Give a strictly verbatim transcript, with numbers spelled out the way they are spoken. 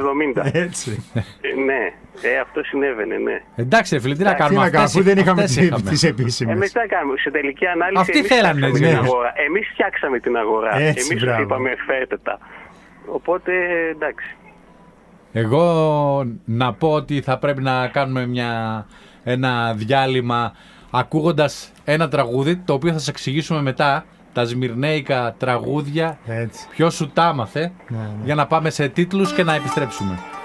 εβδομήντα. Έτσι. Ε, ναι, ε, αυτό συνέβαινε, ναι. Εντάξει, φίλε, τι να κάνουμε. Αφού δεν είχαμε τις επίσημες. Εμείς τι να κάνουμε. Σε τελική ανάλυση. Αυτοί θέλανε την ναι. αγορά. Εμείς φτιάξαμε την αγορά. Έτσι, Εμείς τους είπαμε φέρτε τα. Οπότε εντάξει. Εγώ να πω ότι θα πρέπει να κάνουμε μια, ένα διάλειμμα ακούγοντας ένα τραγούδι το οποίο θα σας εξηγήσουμε μετά. Τα σμυρνέικα τραγούδια. Έτσι. Ποιος σου τα άμαθε. Ναι, ναι. Για να πάμε σε τίτλους και να επιστρέψουμε.